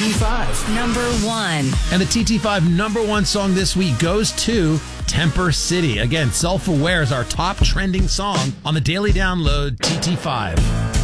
TT5. Number 1. And the TT5 number 1 song this week goes to Temper City. Again, Self-Aware is our top trending song on the daily download TT5.